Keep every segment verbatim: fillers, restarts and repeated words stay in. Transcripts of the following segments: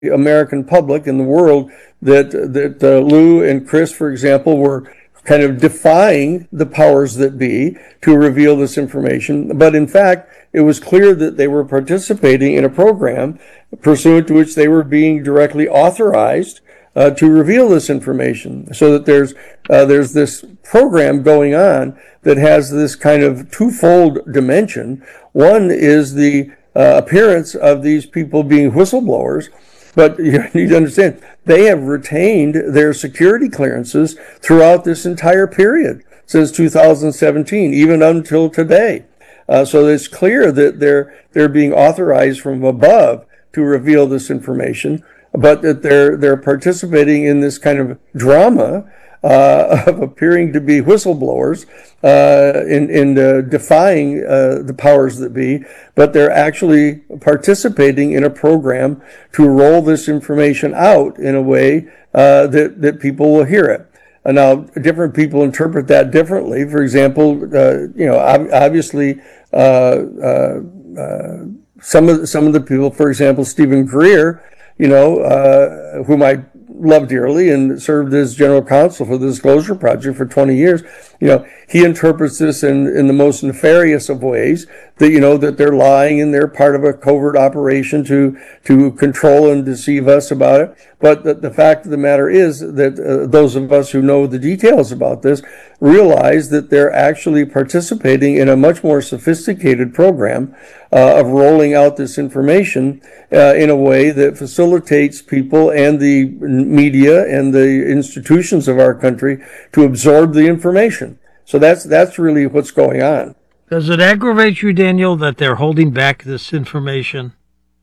American public and the world that that uh, Lou and Chris, for example, were kind of defying the powers that be to reveal this information. But in fact, it was clear that they were participating in a program pursuant to which they were being directly authorized uh, to reveal this information. So that there's uh, there's this program going on that has this kind of twofold dimension. One is the uh, appearance of these people being whistleblowers. But you need to understand, they have retained their security clearances throughout this entire period since two thousand seventeen, even until today. Uh, so it's clear that they're they're being authorized from above to reveal this information, but that they're they're participating in this kind of drama uh, of appearing to be whistleblowers uh, in in uh, defying uh, the powers that be, but they're actually participating in a program to roll this information out in a way uh, that that people will hear it. Uh, now, different people interpret that differently. For example, uh, you know, ob- obviously, uh, uh, uh, some of the, some of the people, for example, Stephen Greer, you know, uh, whom I love dearly and served as general counsel for the Disclosure Project for twenty years, you know, he interprets this in, in the most nefarious of ways, that, you know, that they're lying and they're part of a covert operation to, to control and deceive us about it. But the, the fact of the matter is that uh, those of us who know the details about this realize that they're actually participating in a much more sophisticated program uh, of rolling out this information uh, in a way that facilitates people and the media and the institutions of our country to absorb the information. So that's that's really what's going on. Does it aggravate you, Daniel, that they're holding back this information?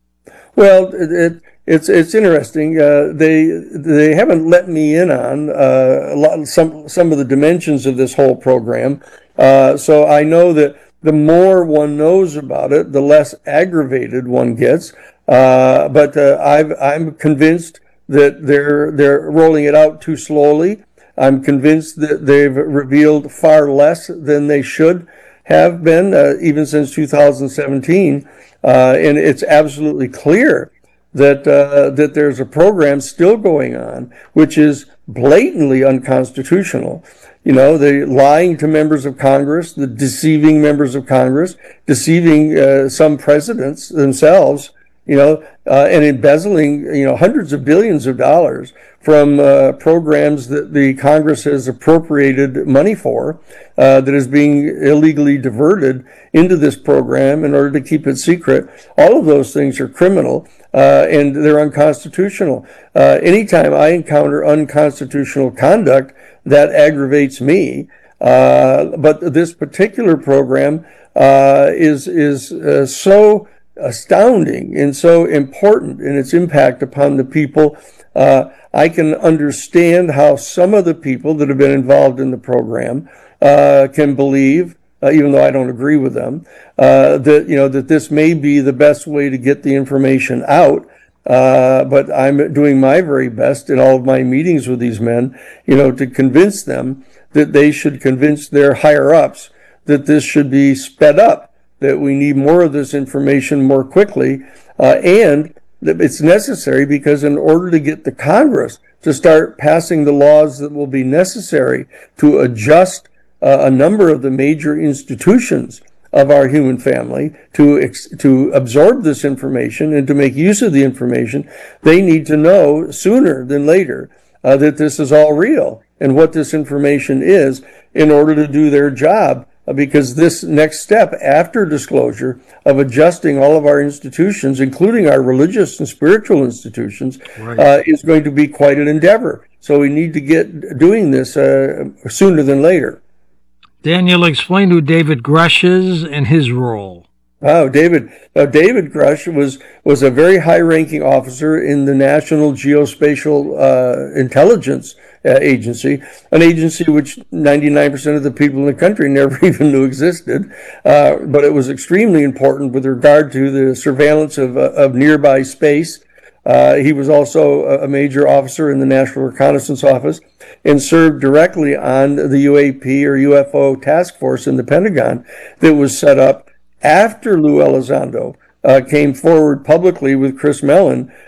Well, it, it, it's it's interesting. Uh, they they haven't let me in on uh, a lot some some of the dimensions of this whole program. Uh, so I know that the more one knows about it, the less aggravated one gets. Uh, but uh, I've, I'm convinced that they're they're rolling it out too slowly. I'm convinced that they've revealed far less than they should have been, uh, even since two thousand seventeen. Uh, and it's absolutely clear that uh, that there's a program still going on which is blatantly unconstitutional. You know, the lying to members of Congress, the deceiving members of Congress, deceiving uh, some presidents themselves, you know, uh, and embezzling, you know, hundreds of billions of dollars from uh, programs that the Congress has appropriated money for, uh, that is being illegally diverted into this program in order to keep it secret. All of those things are criminal, uh, and they're unconstitutional. Uh, anytime I encounter unconstitutional conduct, that aggravates me. Uh, but this particular program uh, is is uh, so astounding and so important in its impact upon the people. Uh, I can understand how some of the people that have been involved in the program uh, can believe, uh, even though I don't agree with them, uh, that you know that this may be the best way to get the information out. Uh, but I'm doing my very best in all of my meetings with these men, you know, to convince them that they should convince their higher ups that this should be sped up, that we need more of this information more quickly, uh, and that it's necessary because in order to get the Congress to start passing the laws that will be necessary to adjust uh, a number of the major institutions of our human family to ex- to absorb this information and to make use of the information, they need to know sooner than later uh, that this is all real and what this information is in order to do their job. Because this next step after disclosure of adjusting all of our institutions, including our religious and spiritual institutions, right. uh, is going to be quite an endeavor. So we need to get doing this uh, sooner than later. Daniel, explain who David Grush is and his role. Oh, David. Uh, David Grush was, was a very high-ranking officer in the National Geospatial uh, Intelligence uh, Agency, an agency which ninety-nine percent of the people in the country never even knew existed. Uh, but it was extremely important with regard to the surveillance of, uh, of nearby space. Uh, he was also a major officer in the National Reconnaissance Office and served directly on the U A P or U F O task force in the Pentagon that was set up after Lou Elizondo uh, came forward publicly with Chris Mellon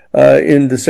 uh, in December.